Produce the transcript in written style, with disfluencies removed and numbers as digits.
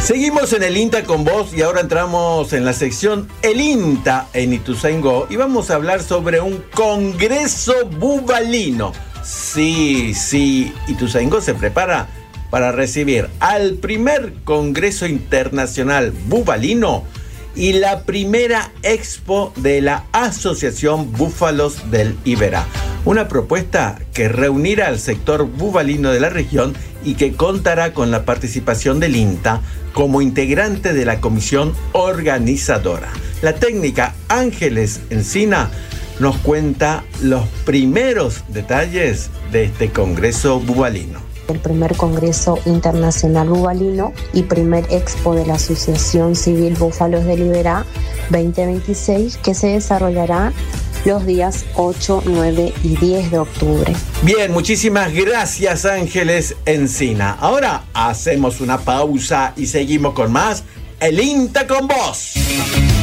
Seguimos en el INTA con vos y ahora entramos en la sección El INTA en Ituzaingó y vamos a hablar sobre un congreso bubalino. Sí, Ituzaingó se prepara para recibir al primer Congreso Internacional Bubalino y la primera expo de la Asociación Búfalos del Iberá. Una propuesta que reunirá al sector bubalino de la región y que contará con la participación del INTA como integrante de la comisión organizadora. La técnica Ángeles Encina nos cuenta los primeros detalles de este Congreso bubalino. El primer Congreso Internacional Bubalino y primer expo de la Asociación Civil Búfalos del Iberá 2026 que se desarrollará los días 8, 9 y 10 de octubre. Bien, muchísimas gracias Ángeles Encina. Ahora hacemos una pausa y seguimos con más El INTA con vos.